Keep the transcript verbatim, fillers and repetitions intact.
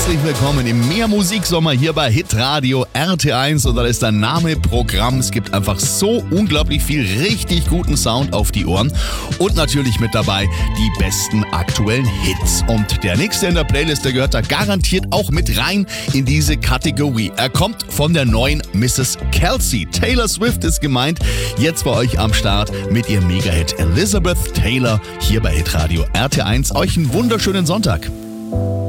Herzlich willkommen im Mehr Musiksommer hier bei Hitradio R T eins und da ist der Name Programm. Es gibt einfach so unglaublich viel richtig guten Sound auf die Ohren und natürlich mit dabei die besten aktuellen Hits. Und der nächste in der Playlist, der gehört da garantiert auch mit rein in diese Kategorie. Er kommt von der neuen Misses Kelsey. Taylor Swift ist gemeint, jetzt bei euch am Start mit ihrem Mega-Hit Elizabeth Taylor hier bei Hitradio R T eins. Euch einen wunderschönen Sonntag.